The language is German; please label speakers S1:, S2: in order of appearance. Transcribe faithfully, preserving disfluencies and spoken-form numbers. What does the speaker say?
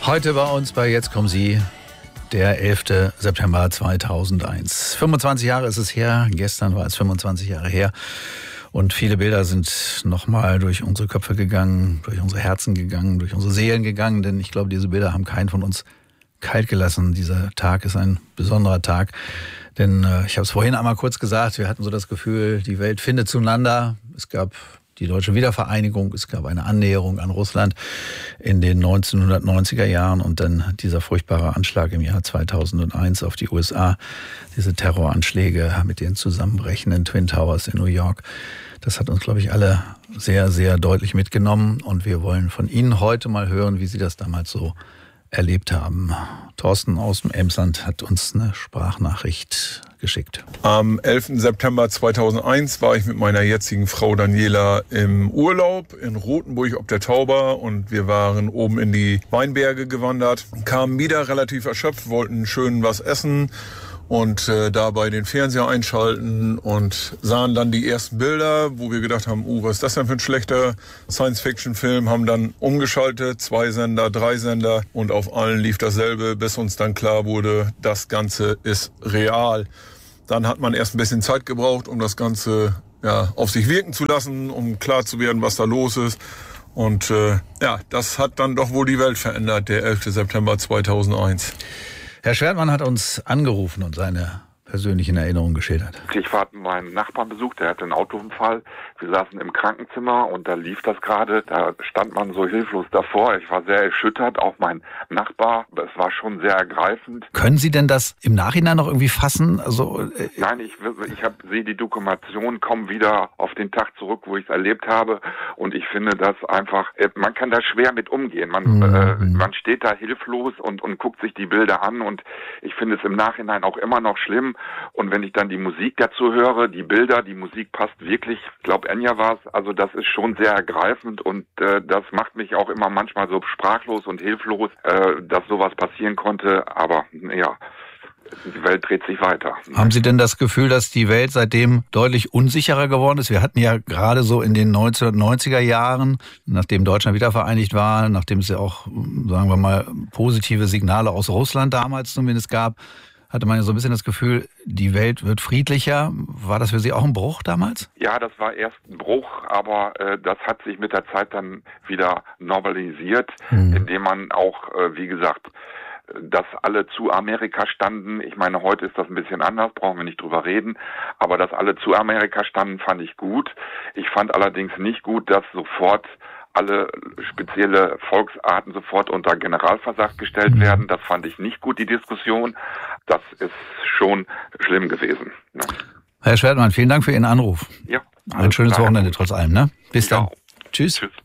S1: Heute bei uns bei Jetzt kommen Sie, der elfte September zweitausendeins. fünfundzwanzig Jahre ist es her, gestern war es fünfundzwanzig Jahre her. Und viele Bilder sind nochmal durch unsere Köpfe gegangen, durch unsere Herzen gegangen, durch unsere Seelen gegangen. Denn ich glaube, diese Bilder haben keinen von uns kalt gelassen. Dieser Tag ist ein besonderer Tag. Denn äh, ich habe es vorhin einmal kurz gesagt, wir hatten so das Gefühl, die Welt findet zueinander. Es gab die deutsche Wiedervereinigung, es gab eine Annäherung an Russland in den neunzehnhundertneunziger Jahren und dann dieser furchtbare Anschlag im Jahr zweitausendeins auf die U S A, diese Terroranschläge mit den zusammenbrechenden Twin Towers in New York. Das hat uns, glaube ich, alle sehr, sehr deutlich mitgenommen und wir wollen von Ihnen heute mal hören, wie Sie das damals so erlebt haben. Thorsten aus dem Emsland hat uns eine Sprachnachricht geschickt.
S2: Am elften September zweitausendeins war ich mit meiner jetzigen Frau Daniela im Urlaub in Rothenburg ob der Tauber und wir waren oben in die Weinberge gewandert, kamen wieder relativ erschöpft, wollten schön was essen und äh, dabei den Fernseher einschalten und sahen dann die ersten Bilder, wo wir gedacht haben, uh, was ist das denn für ein schlechter Science-Fiction-Film, haben dann umgeschaltet, zwei Sender, drei Sender und auf allen lief dasselbe, bis uns dann klar wurde, das Ganze ist real. Dann hat man erst ein bisschen Zeit gebraucht, um das Ganze ja, auf sich wirken zu lassen, um klar zu werden, was da los ist. Und äh, ja, das hat dann doch wohl die Welt verändert, der elfte September zweitausendeins.
S1: Herr Schwertmann hat uns angerufen und seine persönlichen Erinnerungen geschildert.
S3: Ich war meinen Nachbarn besucht, der hatte einen Autounfall. Wir saßen im Krankenzimmer und da lief das gerade. Da stand man so hilflos davor. Ich war sehr erschüttert, auch mein Nachbar. Es war schon sehr ergreifend.
S1: Können Sie denn das im Nachhinein noch irgendwie fassen? Also, äh
S3: Nein, ich, ich hab, sehe die Dokumentation, komme wieder auf den Tag zurück, wo ich es erlebt habe. Und ich finde das einfach, man kann da schwer mit umgehen. Man, mhm. äh, man steht da hilflos und, und guckt sich die Bilder an. Und ich finde es im Nachhinein auch immer noch schlimm. Und wenn ich dann die Musik dazu höre, die Bilder, die Musik passt wirklich, ich glaube Enya war es, also das ist schon sehr ergreifend und äh, das macht mich auch immer manchmal so sprachlos und hilflos, äh, dass sowas passieren konnte, aber ja, die Welt dreht sich weiter.
S1: Haben Sie denn das Gefühl, dass die Welt seitdem deutlich unsicherer geworden ist? Wir hatten ja gerade so in den neunzehnhundertneunziger Jahren, nachdem Deutschland wiedervereinigt war, nachdem es ja auch, sagen wir mal, positive Signale aus Russland damals zumindest gab, hatte man ja so ein bisschen das Gefühl, die Welt wird friedlicher. War das für Sie auch ein Bruch damals?
S3: Ja, das war erst ein Bruch, aber äh, das hat sich mit der Zeit dann wieder normalisiert, hm. indem man auch, äh, wie gesagt, dass alle zu Amerika standen. Ich meine, heute ist das ein bisschen anders, brauchen wir nicht drüber reden. Aber dass alle zu Amerika standen, fand ich gut. Ich fand allerdings nicht gut, dass sofort alle spezielle Volksarten sofort unter Generalverdacht gestellt werden. Das fand ich nicht gut, die Diskussion. Das ist schon schlimm gewesen. Ne?
S1: Herr Schwertmann, vielen Dank für Ihren Anruf.
S3: Ja.
S1: Ein schönes Wochenende trotz allem. Ne? Bis dann.
S3: Ja.
S1: Tschüss.
S3: Tschüss.